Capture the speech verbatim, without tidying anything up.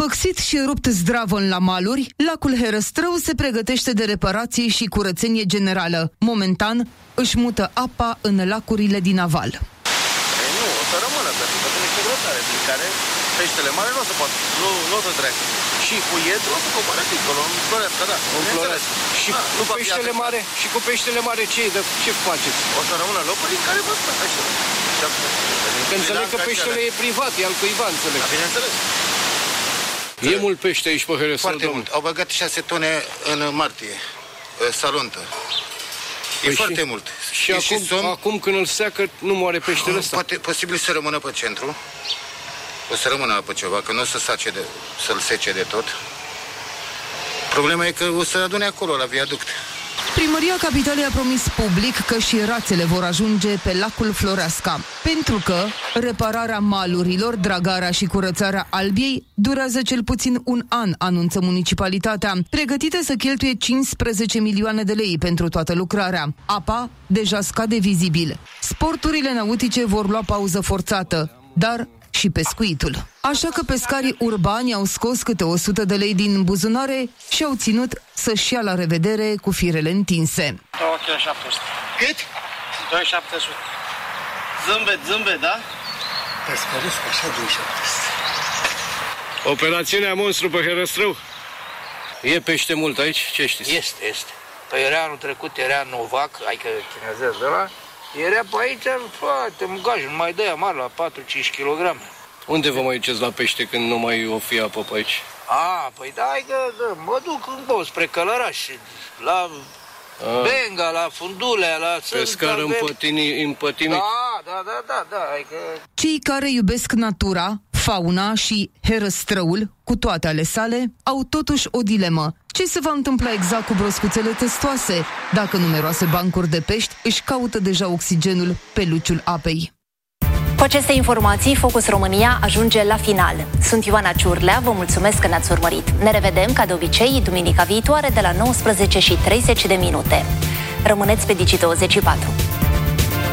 Îmbăxit și rupt zdravăn la maluri, lacul Herăstrău se pregătește de reparații și curățenie generală. Momentan își mută apa în lacurile din aval. Ei, nu, o să rămână, pentru că sunt niște grotare din care peștele mare nu o să poată, nu, nu o să treacă. Și cu iedru o să coboare dincolo, în Floreasca, da. În Floreasca. Și da, cu peștele mare, și cu peștele mare ce, de, ce faceți? O să rămână locuri în care vă stă peștele. Că înțeleg că peștele e privat, e al cuiva, înțeleg. Da, bineînțeles. E mult pește aici pe Herăstrău, foarte mult. Au băgat șase tone în martie, salontă. E păi foarte și, mult. Și, e acum, și somn, acum când îl seacă, nu moare peștele ăsta? Poate, posibil să rămână pe centru. O să rămână pe ceva, că nu o să sace de, să-l sece de tot. Problema e că o să adune acolo, la viaduct. Primăria Capitalei a promis public că și rațele vor ajunge pe lacul Floreasca, pentru că repararea malurilor, dragarea și curățarea Albiei durează cel puțin un an, anunță municipalitatea, pregătită să cheltuie cincisprezece milioane de lei pentru toată lucrarea. Apa deja scade vizibil. Sporturile nautice vor lua pauză forțată, dar și pescuitul. Așa că pescarii urbani au scos câte o sută de lei din buzunare și au ținut să-și ia la revedere cu firele întinse. două virgulă șapte sute. Cât? două virgulă șapte sute. Zâmbet, zâmbet, da? Pescăresc așa două virgulă șapte sute. Operațiunea monstru pe Herăstrău. E pește mult aici? Ce știți? Este, este. Păi era anul trecut, era Novac, adică chinezesc de la, era pe aici foarte mugaj, nu mai dăia mare la patru-cinci kilograme. Unde vă mai duceți la pește când nu mai o fi apă pe aici? A, păi da, că da, mă duc în bou spre Călăraș, la A. Benga, la Fundulea, la... Pescar împătimit. Da, da, da, da, da, adică... Cei care iubesc natura, fauna și Herăstrăul, cu toate ale sale, au totuși o dilemă. Ce se va întâmpla exact cu broscuțele testoase, dacă numeroase bancuri de pești își caută deja oxigenul pe luciul apei? Cu aceste informații, Focus România ajunge la final. Sunt Ioana Ciurlea, vă mulțumesc că ne-ați urmărit. Ne revedem, ca de obicei, duminica viitoare de la nouăsprezece și treizeci de minute. Rămâneți pe Digi douăzeci și patru.